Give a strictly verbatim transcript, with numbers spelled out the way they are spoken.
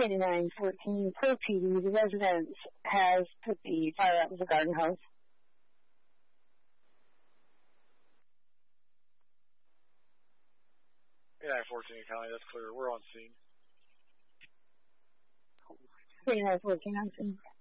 eighty-nine fourteen, per P D, the residence has put the fire out of the garden hose. eighty-nine fourteen County, that's clear. We're on scene. eighty-nine fourteen on scene.